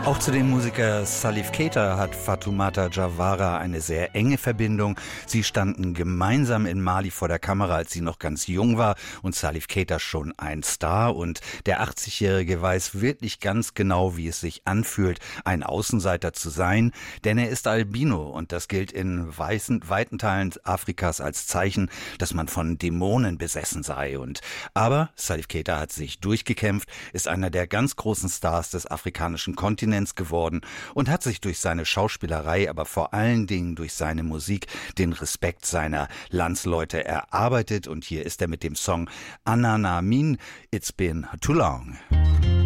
Auch zu dem Musiker Salif Keita hat Fatoumata Diawara eine sehr enge Verbindung. Sie standen gemeinsam in Mali vor der Kamera, als sie noch ganz jung war und Salif Keita schon ein Star. Und der 80-Jährige weiß wirklich ganz genau, wie es sich anfühlt, ein Außenseiter zu sein. Denn er ist Albino und das gilt in weiten Teilen Afrikas als Zeichen, dass man von Dämonen besessen sei. Aber Salif Keita hat sich durchgekämpft, ist einer der ganz großen Stars des afrikanischen Kontinents geworden und hat sich durch seine Schauspielerei, aber vor allen Dingen durch seine Musik den Respekt seiner Landsleute erarbeitet. Und hier ist er mit dem Song Anana Min, It's Been Too Long.